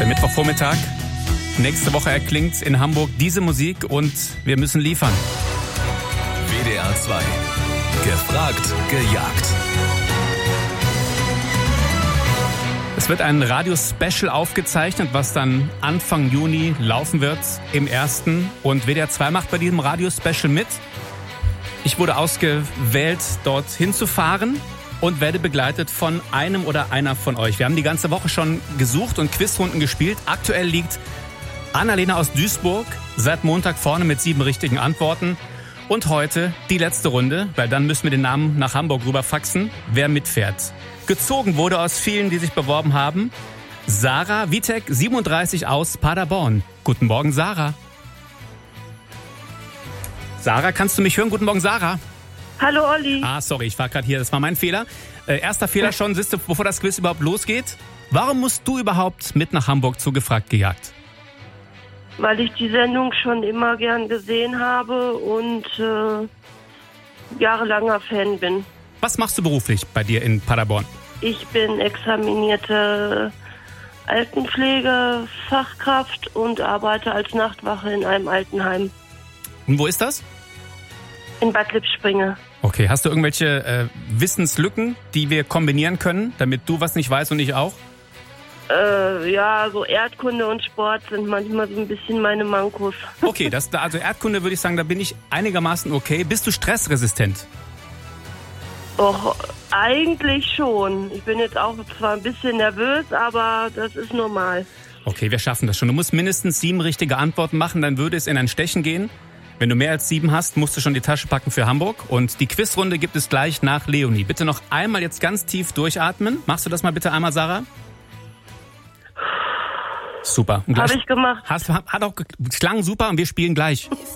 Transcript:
Der Mittwochvormittag. Nächste Woche erklingt in Hamburg diese Musik und wir müssen liefern. WDR 2. Gefragt, gejagt. Es wird ein Radio-Special aufgezeichnet, was dann Anfang Juni laufen wird im ersten. Und WDR 2 macht bei diesem Radio-Special mit. Ich wurde ausgewählt, dort hinzufahren und werde begleitet von einem oder einer von euch. Wir haben die ganze Woche schon gesucht und Quizrunden gespielt. Aktuell liegt Annalena aus Duisburg seit Montag vorne mit 7 richtigen Antworten. Und heute die letzte Runde, weil dann müssen wir den Namen nach Hamburg rüber faxen, wer mitfährt. Gezogen wurde aus vielen, die sich beworben haben, Sarah Witek, 37 aus Paderborn. Guten Morgen, Sarah. Sarah, kannst du mich hören? Guten Morgen, Sarah. Hallo, Olli. Sorry, ich war gerade hier, das war mein Fehler. Erster Fehler schon, siehst du, bevor das Quiz überhaupt losgeht. Warum musst du überhaupt mit nach Hamburg zu Gefragt gejagt? Weil ich die Sendung schon immer gern gesehen habe und jahrelanger Fan bin. Was machst du beruflich bei dir in Paderborn? Ich bin examinierte Altenpflegefachkraft und arbeite als Nachtwache in einem Altenheim. Und wo ist das? In Bad Lippspringe. Okay, hast du irgendwelche Wissenslücken, die wir kombinieren können, damit du was nicht weißt und ich auch? Ja, so Erdkunde und Sport sind manchmal so ein bisschen meine Mankos. Okay, also Erdkunde würde ich sagen, da bin ich einigermaßen okay. Bist du stressresistent? Doch, eigentlich schon. Ich bin jetzt auch zwar ein bisschen nervös, aber das ist normal. Okay, wir schaffen das schon. Du musst mindestens 7 richtige Antworten machen, dann würde es in ein Stechen gehen. Wenn du mehr als 7 hast, musst du schon die Tasche packen für Hamburg. Und die Quizrunde gibt es gleich nach Leonie. Bitte noch einmal jetzt ganz tief durchatmen. Machst du das mal bitte einmal, Sarah? Super. Habe ich gemacht. Hat auch klang super und wir spielen gleich.